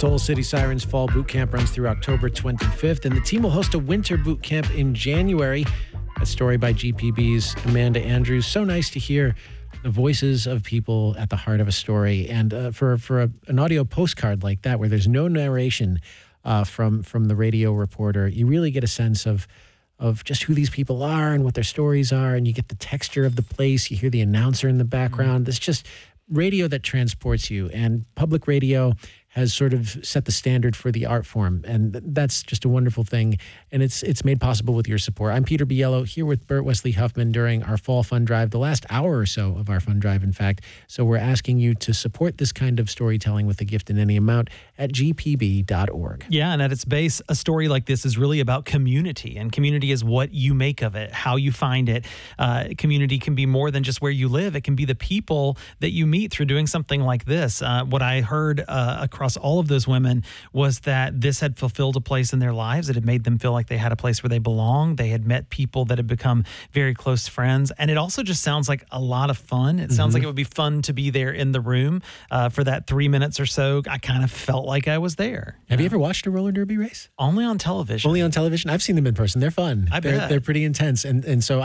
Soul City Sirens Fall Boot Camp runs through October 25th, and the team will host a winter boot camp in January. A story by GPB's Amanda Andrews. So nice to hear the voices of people at the heart of a story. And for an audio postcard like that, where there's no narration from the radio reporter, you really get a sense of just who these people are and what their stories are, and you get the texture of the place. You hear the announcer in the background. It's just radio that transports you, and public radio has sort of set the standard for the art form, and that's just a wonderful thing, and it's made possible with your support. I'm Peter Biello, here with Bert Wesley Huffman during our Fall Fund Drive, the last hour or so of our fund drive, in fact. So we're asking you to support this kind of storytelling with a gift in any amount at gpb.org. Yeah, and at its base, a story like this is really about community, and community is what you make of it, how you find it. Community can be more than just where you live. It can be the people that you meet through doing something like this. What I heard across all of those women was that this had fulfilled a place in their lives. It had made them feel like they had a place where they belong. They had met people that had become very close friends. And it also just sounds like a lot of fun. It sounds like it would be fun to be there in the room for that 3 minutes or so. I kind of felt like I was there. Have you ever watched a roller derby race? Only on television. Only on television? I've seen them in person. They're fun. I bet. They're pretty intense. And so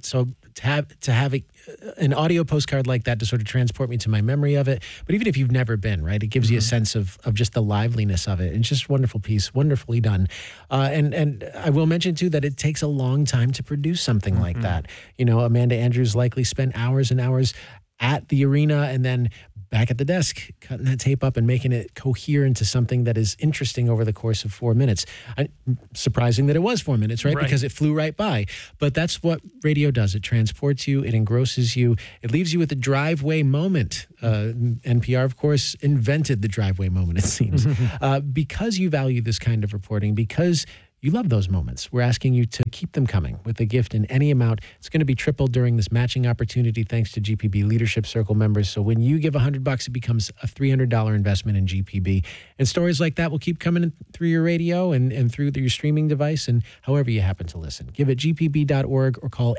to have an audio postcard like that to sort of transport me to my memory of it. But even if you've never been, right, it gives you a sense of just the liveliness of it. It's just a wonderful piece, wonderfully done. And I will mention too that it takes a long time to produce something like that. You know, Amanda Andrews likely spent hours and hours at the arena and then back at the desk, cutting that tape up and making it cohere into something that is interesting over the course of 4 minutes. Surprising that it was 4 minutes, right? Because it flew right by. But that's what radio does. It transports you, it engrosses you, it leaves you with a driveway moment. NPR, of course, invented the driveway moment, it seems. Because you value this kind of reporting, because you love those moments, we're asking you to keep them coming with a gift in any amount. It's going to be tripled during this matching opportunity thanks to GPB Leadership Circle members. So when you give $100, it becomes a $300 investment in GPB. And stories like that will keep coming through your radio and through your streaming device and however you happen to listen. Give at gpb.org or call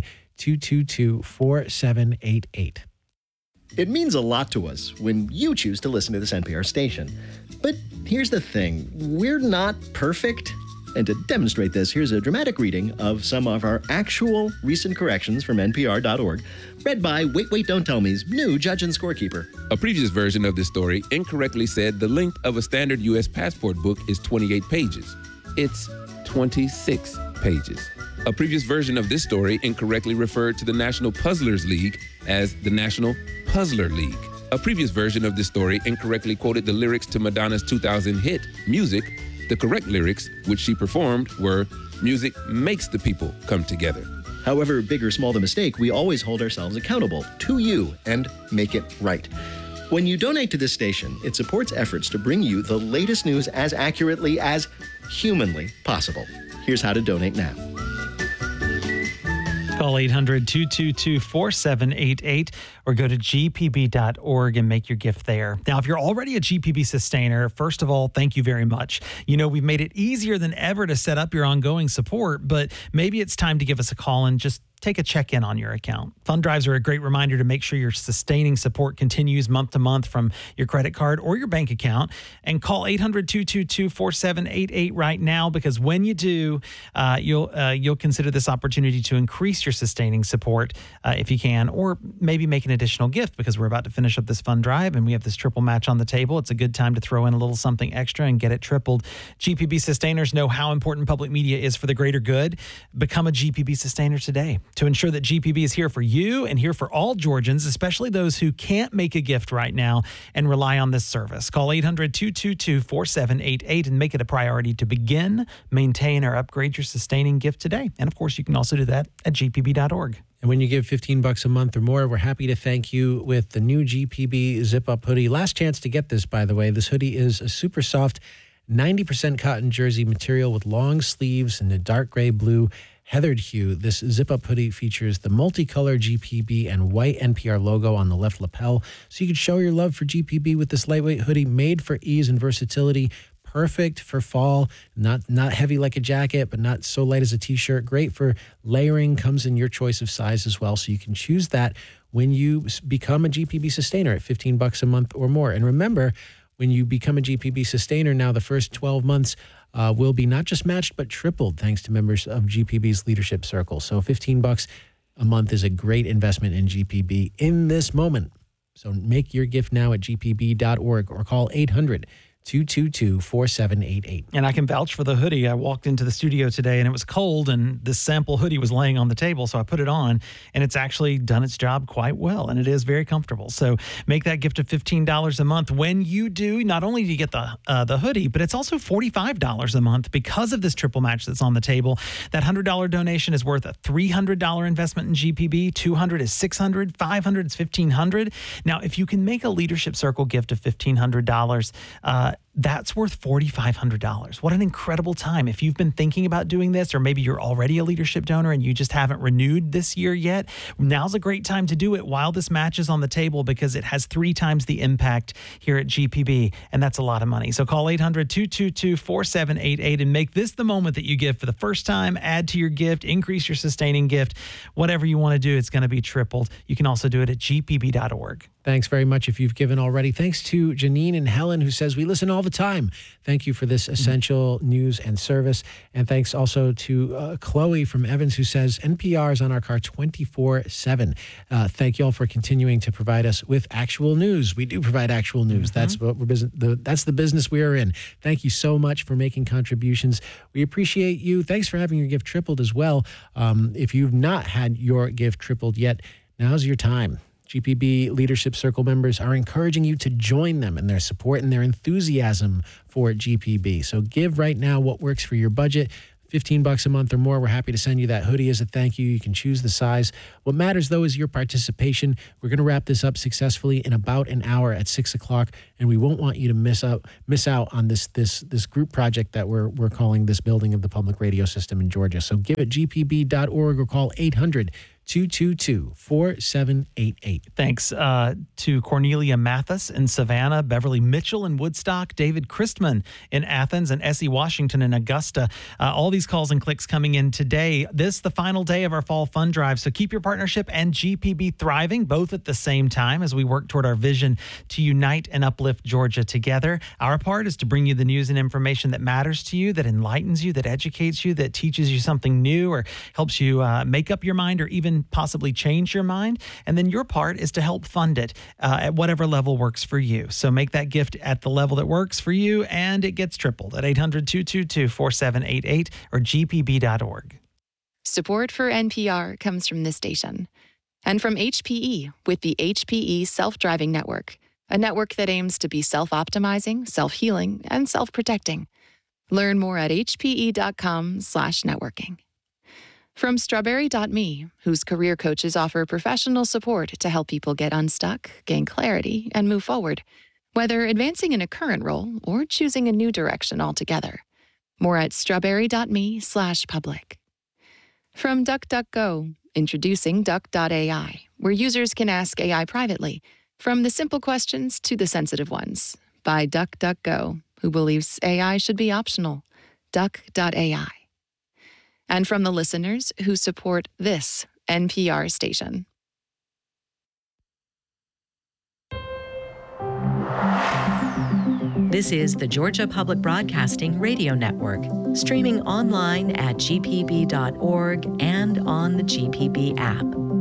800-222-4788. It means a lot to us when you choose to listen to this NPR station. But here's the thing, we're not perfect. And to demonstrate this, here's a dramatic reading of some of our actual recent corrections from NPR.org, read by Wait, Wait, Don't Tell Me's new judge and scorekeeper. A previous version of this story incorrectly said the length of a standard U.S. passport book is 28 pages. It's 26 pages. A previous version of this story incorrectly referred to the National Puzzlers League as the National Puzzler League. A previous version of this story incorrectly quoted the lyrics to Madonna's 2000 hit, Music. The correct lyrics, which she performed, were, "Music makes the people come together." However big or small the mistake, we always hold ourselves accountable to you and make it right. When you donate to this station, it supports efforts to bring you the latest news as accurately as humanly possible. Here's how to donate now. Call 800-222-4788 or go to gpb.org and make your gift there. Now, if you're already a GPB sustainer, first of all, thank you very much. You know, we've made it easier than ever to set up your ongoing support, but maybe it's time to give us a call and just take a check-in on your account. Fund drives are a great reminder to make sure your sustaining support continues month to month from your credit card or your bank account. And call 800-222-4788 right now, because when you do, you'll consider this opportunity to increase your sustaining support if you can, or maybe make an additional gift, because we're about to finish up this fund drive and we have this triple match on the table. It's a good time to throw in a little something extra and get it tripled. GPB sustainers know how important public media is for the greater good. Become a GPB sustainer today to ensure that GPB is here for you and here for all Georgians, especially those who can't make a gift right now and rely on this service. Call 800-222-4788 and make it a priority to begin, maintain, or upgrade your sustaining gift today. And of course, you can also do that at gpb.org. And when you give $15 a month or more, we're happy to thank you with the new GPB Zip-Up hoodie. Last chance to get this, by the way. This hoodie is a super soft 90% cotton jersey material with long sleeves and a dark gray blue heathered hue. This zip-up hoodie features the multicolor GPB and white NPR logo on the left lapel, so you can show your love for GPB with this lightweight hoodie made for ease and versatility. Perfect for fall, not heavy like a jacket, but not so light as a t-shirt. Great for layering, comes in your choice of size as well, so you can choose that when you become a GPB sustainer at $15 a month or more. And remember, When you become a GPB sustainer, now the first 12 months will be not just matched, but tripled thanks to members of GPB's Leadership Circle. So $15 a month is a great investment in GPB in this moment. So make your gift now at gpb.org or call 800-222-4788. And I can vouch for the hoodie. I walked into the studio today and it was cold and this sample hoodie was laying on the table. So I put it on and it's actually done its job quite well. And it is very comfortable. So make that gift of $15 a month. When you do, not only do you get the hoodie, but it's also $45 a month because of this triple match that's on the table. That $100 donation is worth a $300 investment in GPB. $200 is $600. $500 is $1,500. Now, if you can make a Leadership Circle gift of $1,500, that's worth $4,500. What an incredible time. If you've been thinking about doing this, or maybe you're already a leadership donor and you just haven't renewed this year yet, now's a great time to do it while this match is on the table because it has 3 times the impact here at GPB, and that's a lot of money. So call 800-222-4788 and make this the moment that you give for the first time. Add to your gift, increase your sustaining gift. Whatever you want to do, it's going to be tripled. You can also do it at gpb.org. Thanks very much if you've given already. Thanks to Janine and Helen, who says, we listen all the time. Thank you for this essential news and service. And thanks also to Chloe from Evans, who says, NPR is on our car 24/7. Thank you all for continuing to provide us with actual news. We do provide actual news. That's what that's the business we are in. Thank you so much for making contributions. We appreciate you. Thanks for having your gift tripled as well. If you've not had your gift tripled yet, now's your time. GPB Leadership Circle members are encouraging you to join them in their support and their enthusiasm for GPB. So give right now what works for your budget. $15 a month or more. We're happy to send you that hoodie as a thank you. You can choose the size. What matters, though, is your participation. We're going to wrap this up successfully in about an hour at 6 o'clock, and we won't want you to miss out on this group project that we're calling this building of the public radio system in Georgia. So give it gpb.org or call 800-222-4788. Thanks to Cornelia Mathis in Savannah, Beverly Mitchell in Woodstock, David Christman in Athens, and Essie Washington in Augusta. All these calls and clicks coming in today. This the final day of our fall fund drive. So keep your partnership and GPB thriving, both at the same time as we work toward our vision to unite and uplift Georgia together. Our part is to bring you the news and information that matters to you, that enlightens you, that educates you, that teaches you something new or helps you make up your mind or even possibly change your mind. And then your part is to help fund it at whatever level works for you. So make that gift at the level that works for you, and it gets tripled at 800-222-4788 or gpb.org. Support for NPR comes from this station and from HPE with the HPE Self-Driving Network, a network that aims to be self-optimizing, self-healing, and self-protecting. Learn more at hpe.com/networking. From Strawberry.me, whose career coaches offer professional support to help people get unstuck, gain clarity, and move forward, whether advancing in a current role or choosing a new direction altogether. More at strawberry.me/public. From DuckDuckGo, introducing Duck.ai, where users can ask AI privately, from the simple questions to the sensitive ones, by DuckDuckGo, who believes AI should be optional. Duck.ai. And from the listeners who support this NPR station. This is the Georgia Public Broadcasting Radio Network, streaming online at gpb.org and on the GPB app.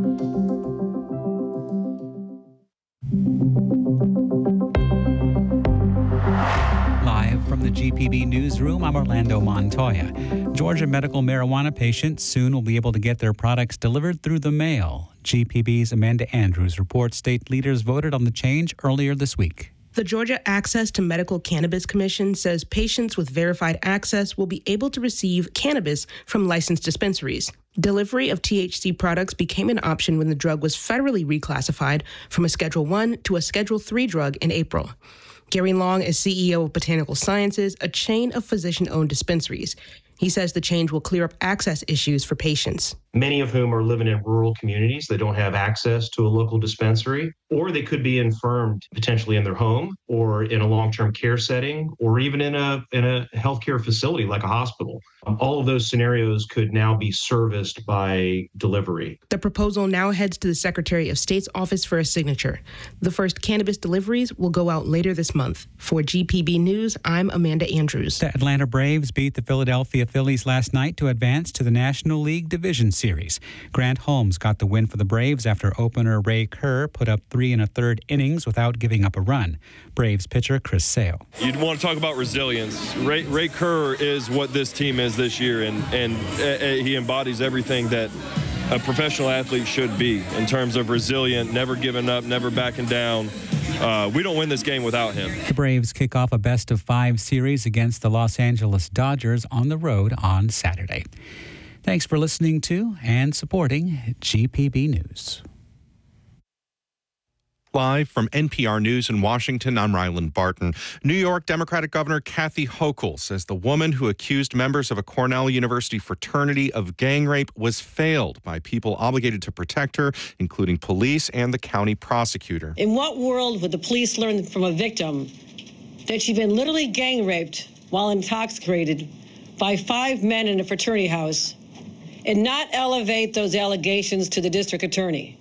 From the GPB Newsroom, I'm Orlando Montoya. Georgia medical marijuana patients soon will be able to get their products delivered through the mail. GPB's Amanda Andrews reports state leaders voted on the change earlier this week. The Georgia Access to Medical Cannabis Commission says patients with verified access will be able to receive cannabis from licensed dispensaries. Delivery of THC products became an option when the drug was federally reclassified from a Schedule I to a Schedule III drug in April. Gary Long is CEO of Botanical Sciences, a chain of physician-owned dispensaries. He says the change will clear up access issues for patients. Many of whom are living in rural communities. They don't have access to a local dispensary, or they could be infirmed potentially in their home or in a long-term care setting, or even in a healthcare facility like a hospital. All of those scenarios could now be serviced by delivery. The proposal now heads to the Secretary of State's office for a signature. The first cannabis deliveries will go out later this month. For GPB News, I'm Amanda Andrews. The Atlanta Braves beat the Philadelphia Phillies last night to advance to the National League Division Series. Grant Holmes got the win for the Braves after opener Ray Kerr put up 3 1/3 innings without giving up a run. Braves pitcher Chris Sale. You'd want to talk about resilience. Ray Kerr is what this team is this year, and he embodies everything that a professional athlete should be in terms of resilient, never giving up, never backing down. We don't win this game without him. The Braves kick off a best-of-5 series against the Los Angeles Dodgers on the road on Saturday. Thanks for listening to and supporting GPB News. Live from NPR News in Washington, I'm Ryland Barton. New York Democratic Governor Kathy Hochul says the woman who accused members of a Cornell University fraternity of gang rape was failed by people obligated to protect her, including police and the county prosecutor. In what world would the police learn from a victim that she'd been literally gang raped while intoxicated by 5 men in a fraternity house and not elevate those allegations to the district attorney?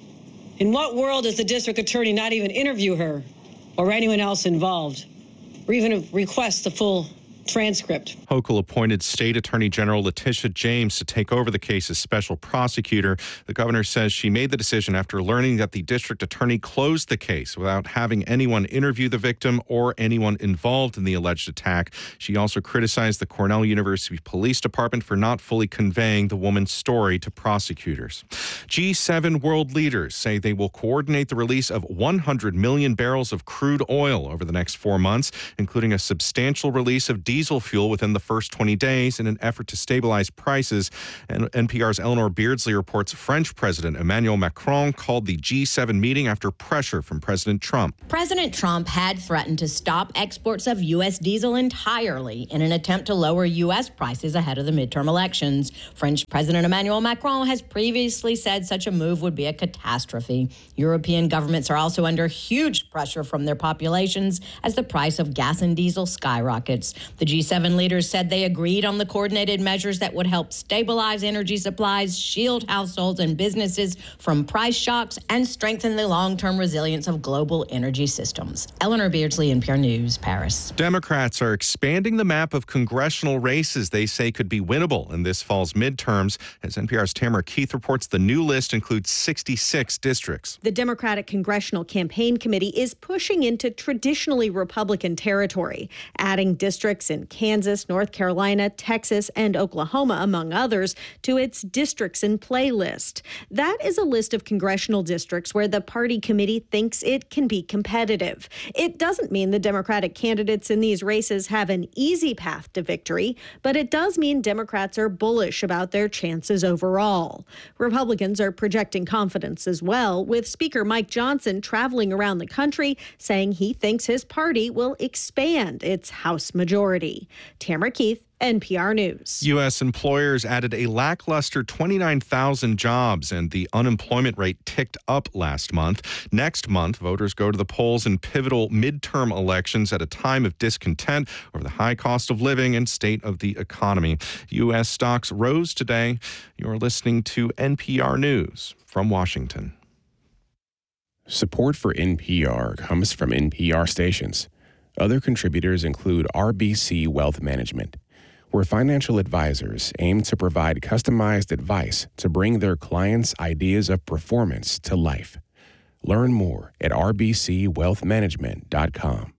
In what world does the district attorney not even interview her or anyone else involved, or even request the full transcript? Hochul appointed State Attorney General Letitia James to take over the case as special prosecutor. The governor says she made the decision after learning that the district attorney closed the case without having anyone interview the victim or anyone involved in the alleged attack. She also criticized the Cornell University Police Department for not fully conveying the woman's story to prosecutors. G7 world leaders say they will coordinate the release of 100 million barrels of crude oil over the next 4 months, including a substantial release of diesel fuel within the first 20 days in an effort to stabilize prices. And NPR's Eleanor Beardsley reports French President Emmanuel Macron called the G7 meeting after pressure from President Trump. President Trump had threatened to stop exports of U.S. diesel entirely in an attempt to lower U.S. prices ahead of the midterm elections. French President Emmanuel Macron has previously said such a move would be a catastrophe. European governments are also under huge pressure from their populations as the price of gas and diesel skyrockets. The G7 leaders said they agreed on the coordinated measures that would help stabilize energy supplies, shield households and businesses from price shocks, and strengthen the long-term resilience of global energy systems. Eleanor Beardsley, NPR News, Paris. Democrats are expanding the map of congressional races they say could be winnable in this fall's midterms. As NPR's Tamara Keith reports, the new list includes 66 districts. The Democratic Congressional Campaign Committee is pushing into traditionally Republican territory, adding districts in Kansas, North Carolina, Texas, and Oklahoma, among others, to its districts in play list. That is a list of congressional districts where the party committee thinks it can be competitive. It doesn't mean the Democratic candidates in these races have an easy path to victory, but it does mean Democrats are bullish about their chances overall. Republicans are projecting confidence as well, with Speaker Mike Johnson traveling around the country saying he thinks his party will expand its House majority. Tamara Keith, NPR News. U.S. employers added a lackluster 29,000 jobs, and the unemployment rate ticked up last month. Next month, voters go to the polls in pivotal midterm elections at a time of discontent over the high cost of living and state of the economy. U.S. stocks rose today. You're listening to NPR News from Washington. Support for NPR comes from NPR stations. Other contributors include RBC Wealth Management, where financial advisors aim to provide customized advice to bring their clients' ideas of performance to life. Learn more at rbcwealthmanagement.com.